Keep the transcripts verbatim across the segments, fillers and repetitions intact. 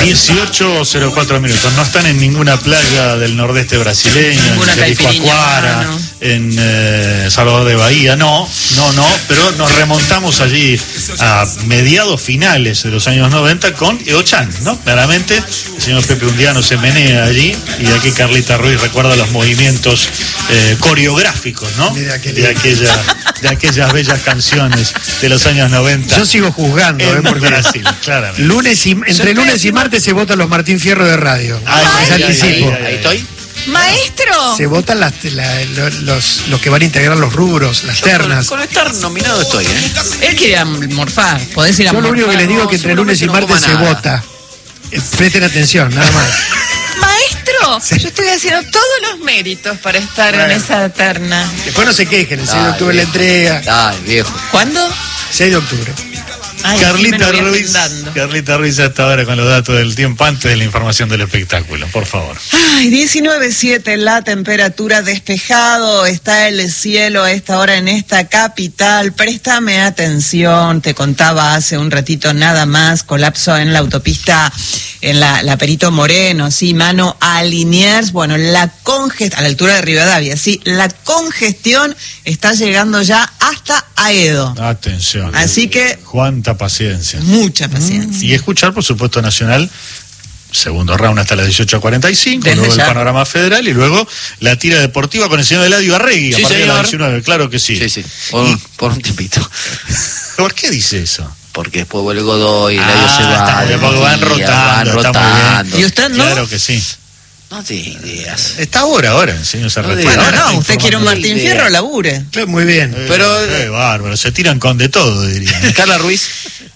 dieciocho cero cuatro minutos. No están en ninguna playa del nordeste brasileño, ninguna en Jericoacoara, no. en eh, Salvador de Bahía. No, no, no. Pero nos remontamos allí a mediados finales de los años noventa con Eochan, ¿no? Claramente, el señor Pepe Undiano se menea allí y de aquí Carlita Ruiz recuerda los movimientos eh, coreográficos, ¿no? Mira qué de, aquella, de aquellas bellas canciones de los años noventa. Yo sigo juzgando, en ¿eh? Porque Brasil, claramente. Lunes y, entre lunes y martes se votan los Martín Fierro de radio. Ay, Les ay, anticipo. ay, ay, ay. Ahí estoy. ¡Maestro! Se votan las, la, los, los que van a integrar los rubros, las ternas. Con, con estar nominado estoy, ¿eh? Él quiere morfar, podés ir a Yo lo morfar. único que les digo es que entre lunes y seguramente martes no se coma vota. Eh, Presten atención, nada más. Maestro, Sí. yo estoy haciendo todos los méritos para estar Bueno. en esa terna. Después no se quejen, el seis de Ay, octubre la viejo. entrega. Ay, viejo. ¿Cuándo? seis de octubre. Ay, Carlita así me lo voy Ruiz, agendando. Carlita Ruiz hasta ahora con los datos del tiempo antes de la información del espectáculo, por favor. Ay, diecinueve siete la temperatura, despejado está el cielo a esta hora en esta capital. Préstame atención, te contaba hace un ratito nada más, colapso en la autopista, en la, la Perito Moreno, sí, mano a Liniers. Bueno, la congestión, a la altura de Rivadavia, sí, la congestión está llegando ya hasta Aedo. Atención. Así que, Cuánta paciencia. mucha paciencia. Y escuchar, por supuesto, Nacional, segundo round hasta las dieciocho cuarenta y cinco, Desde luego ya. el panorama federal y luego la tira deportiva con el señor Eladio Arregui, Sí, a partir de las señor. diecinueve, claro que sí. Sí, sí. Por, un- por un tiempito. ¿Por qué dice eso? Porque después vuelve Godoy, el Ah, año se está va. muy bien, de porque van Mejía, rotando, van está muy bien. rotando. ¿Y usted no? Claro que sí. No te ideas. Está ahora, ahora, el señor se No retira. diga. Bueno, Ahora no, está usted quiere un informando. Martín idea. Fierro, labure. Claro, muy bien. Eh, Pero- eh, bárbaro, se tiran con de todo, dirían. Carla Ruiz.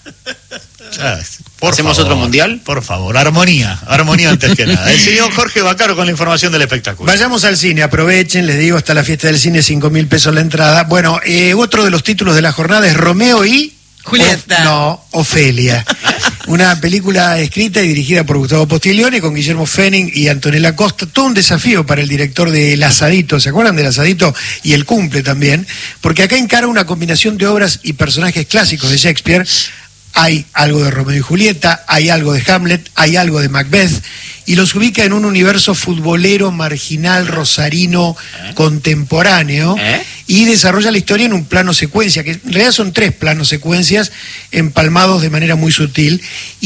Ah, por ¿Hacemos favor, otro mundial? Por favor, armonía, armonía antes que nada. El señor Jorge Bacaro con la información del espectáculo. Vayamos al cine, aprovechen, les digo, hasta la fiesta del cine, cinco mil pesos la entrada. Bueno, eh, otro de los títulos de la jornada es Romeo y... Julieta. O- no, Ofelia. Una película escrita y dirigida por Gustavo Postiglione con Guillermo Fenning y Antonella Costa. Todo un desafío para el director de El Asadito, ¿se acuerdan del Asadito? Y El Cumple también, porque acá encara una combinación de obras y personajes clásicos de Shakespeare. Hay algo de Romeo y Julieta, hay algo de Hamlet, hay algo de Macbeth, y los ubica en un universo futbolero, marginal, rosarino, contemporáneo, ¿Eh? y desarrolla la historia en un plano secuencia, que en realidad son tres planos secuencias empalmados de manera muy sutil,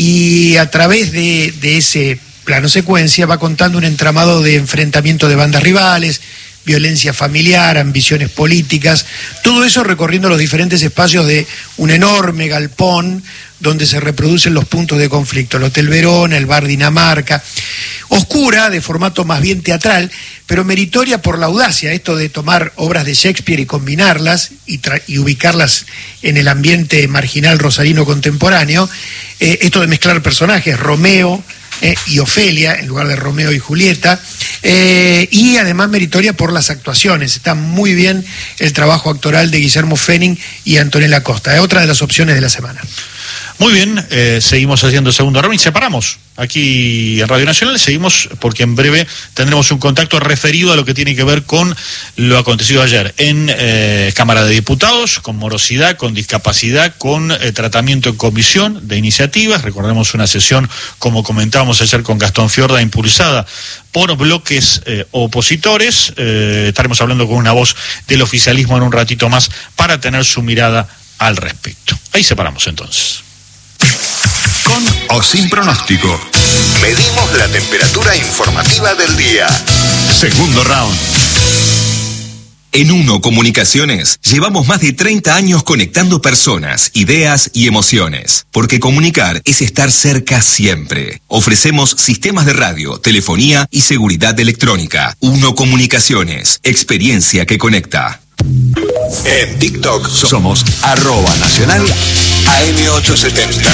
y a través de, de ese plano secuencia va contando un entramado de enfrentamiento de bandas rivales, violencia familiar, ambiciones políticas, todo eso recorriendo los diferentes espacios de un enorme galpón donde se reproducen los puntos de conflicto, el Hotel Verona, el Bar Dinamarca, oscura, de formato más bien teatral, pero meritoria por la audacia, esto de tomar obras de Shakespeare y combinarlas y, tra- y ubicarlas en el ambiente marginal rosarino contemporáneo, eh, esto de mezclar personajes, Romeo, Eh, y Ofelia, en lugar de Romeo y Julieta, eh, y además meritoria por las actuaciones. Está muy bien el trabajo actoral de Guillermo Fenning y Antonella Costa. Es otra de las opciones de la semana. Muy bien, eh, seguimos haciendo segundo round y separamos aquí en Radio Nacional, seguimos porque en breve tendremos un contacto referido a lo que tiene que ver con lo acontecido ayer en eh, Cámara de Diputados, con morosidad, con discapacidad, con eh, tratamiento en comisión de iniciativas. Recordemos una sesión, como comentábamos ayer con Gastón Fiorda, impulsada por bloques eh, opositores. Eh, estaremos hablando con una voz del oficialismo en un ratito más para tener su mirada al respecto. Ahí separamos entonces. Con o sin pronóstico. Medimos la temperatura informativa del día. Segundo round. En Uno Comunicaciones llevamos más de treinta años conectando personas, ideas y emociones, porque comunicar es estar cerca siempre. Ofrecemos sistemas de radio, telefonía y seguridad electrónica. Uno Comunicaciones, experiencia que conecta. En TikTok somos arroba nacional A M ochocientos setenta.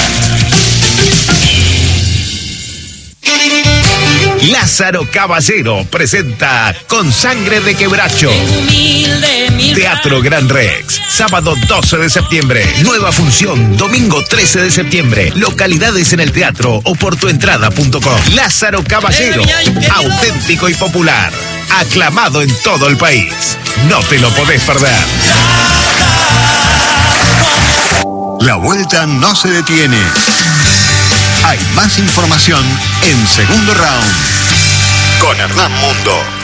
Lázaro Caballero presenta Con Sangre de Quebracho. Teatro Gran Rex, sábado doce de septiembre. Nueva función, domingo trece de septiembre. Localidades en el teatro o por tuentrada punto com. Lázaro Caballero, auténtico y popular. Aclamado en todo el país. No te lo podés perder. La vuelta no se detiene. Hay más información en Segundo Round con Hernán Mundo.